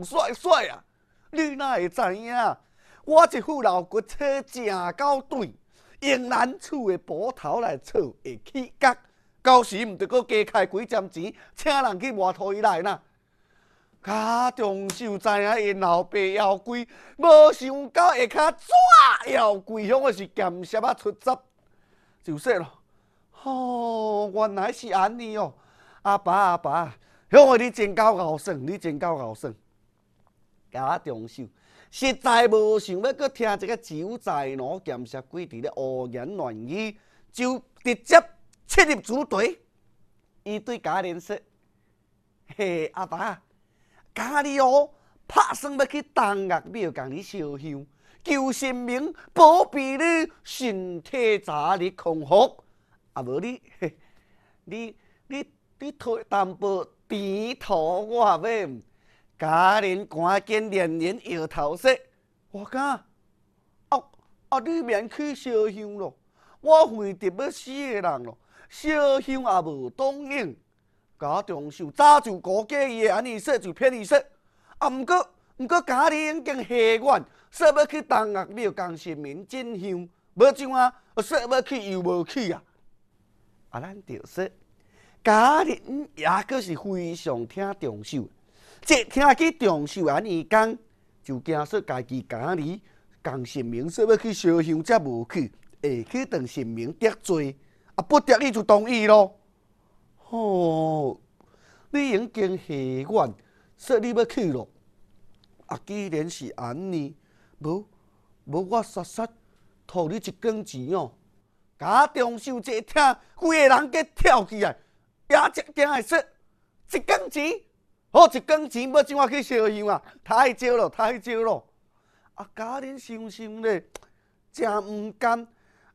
帅帅啊！你哪会知影？我一副老骨车正到对，用咱厝的捕头来凑会起角，到时毋得阁加开几针钱，请人去摸讨伊来呐。家中秀知影因老爸妖怪，无想到下骹纸妖怪，向的是剑舌啊出汁，就说咯。哦，原来是安尼哦，阿爸，向的你真够敖算，你真够敖算。家中秀实在无想要阁听一个酒财奴剑舌鬼伫咧胡言乱语，就直接切入主题。伊对家人说：“嘿，阿爸。”家己哦，拍算要去东岳庙共你烧香，求神明保庇你身体早日康复。啊，无你退淡薄甜土我买。家人赶紧连连摇头说：“我讲，你免去烧香咯，我费得要死个人咯，烧香也无当用。”家中秀早就误解伊的安尼说，就骗伊说，毋过家己已经下愿，说要去东岳庙共神明进香，无像啊，说要去又无去啊。咱就说，家人也阁是非常听重秀，即听去重秀安尼讲，就惊说家己家里共神明说要去烧香，才无去，会去当神明得罪，不得已就同意咯。哦，你已经下愿说你要去咯，既然是安尼，无我煞讨你一根钱哦。家中秀这听，规个人皆跳起来，也一惊会说一根钱，一根钱要怎啊去烧香啊？太少咯！家人想想咧，真毋甘，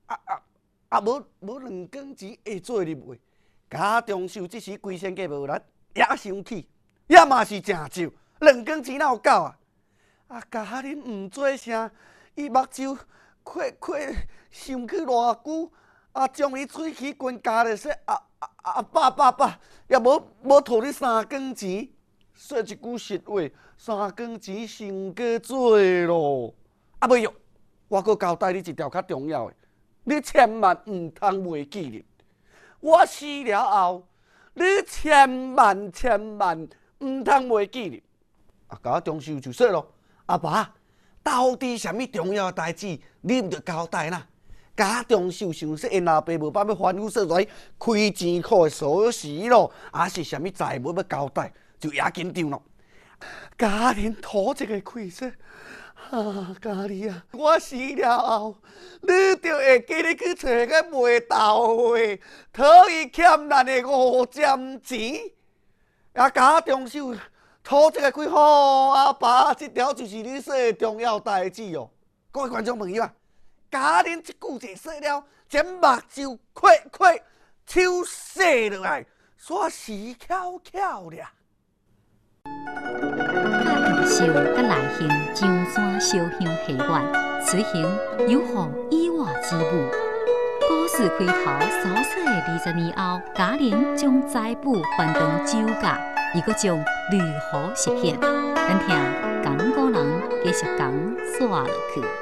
无2根钱会做入袂。家中秀即时规身计无力，也生气，也嘛是正少，2根钱哪有够啊？家人毋做声，伊目睭快想去偌久，将伊喙齿关夹咧说：“爸，也无讨你3根钱。”说一句实话，3根钱伤过多咯。袂用，我阁交代你一条较重要的，你千万毋通袂记哩。我死了后，你千万毋通袂记哩。家中秀就说咯：“阿爸，到底什么重要的代志，你毋着交代呐？”家中秀想说，因老爸无法要反复说来开钱库的锁匙咯，是什么债务要交代，就也紧张咯。家人吐一个气说：“家己啊，我死了后，你就会记得去找个卖豆的，讨伊欠咱的5针钱。”家中秀吐一个气，阿爸，这条就是你说的重要代志哦。各位观众朋友啊，家人一句一说了，这目睭快手洗落来，煞死翘了。 家中秀甲内兄上山烧香下愿，此行有互以外之物。故事开头所说的20年后，家人将财富还当酒价，伊阁将如何实现？咱听讲古人继续讲说落去。